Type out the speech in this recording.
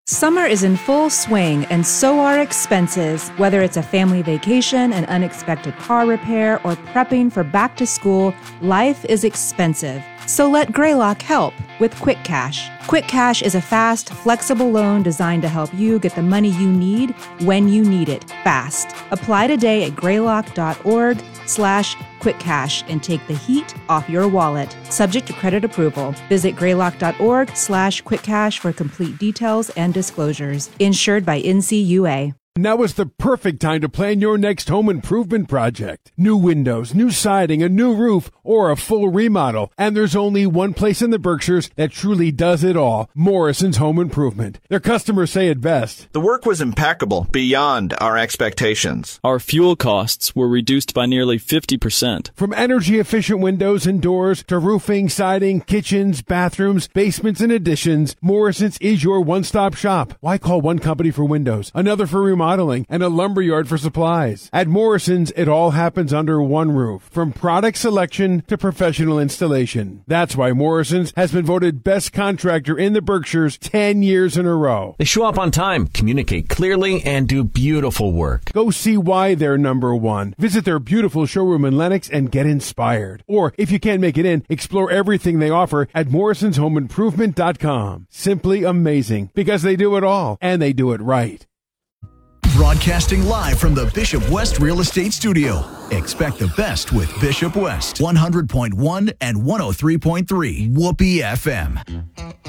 Summer is in full swing, and so are expenses. Whether it's a family vacation, an unexpected car repair, or prepping for back to school, life is expensive. So let Greylock help with Quick Cash. Quick Cash is a fast, flexible loan designed to help you get the money you need when you need it fast. Apply today at greylock.org/quickcash and take the heat off your wallet. Subject to credit approval. Visit greylock.org/quickcash for complete details and disclosures. Insured by NCUA. Now is the perfect time to plan your next home improvement project. New windows, new siding, a new roof, or a full remodel. And there's only one place in the Berkshires that truly does it all. Morrison's Home Improvement. Their customers say it best. The work was impeccable, beyond our expectations. Our fuel costs were reduced by nearly 50%. From energy-efficient windows and doors to roofing, siding, kitchens, bathrooms, basements, and additions, Morrison's is your one-stop shop. Why call one company for windows, another for remodeling, and a lumberyard for supplies? At Morrison's, it all happens under one roof, from product selection to professional installation. That's why Morrison's has been voted best contractor in the Berkshires 10 years in a row. They show up on time, communicate clearly, and do beautiful work. Go see why they're number one. Visit their beautiful showroom in Lenox and get inspired. Or, if you can't make it in, explore everything they offer at morrisonshomeimprovement.com. Simply amazing, because they do it all, and they do it right. Broadcasting live from the Bishop West Real Estate Studio. Expect the best with Bishop West. 100.1 and 103.3 Whoopee FM.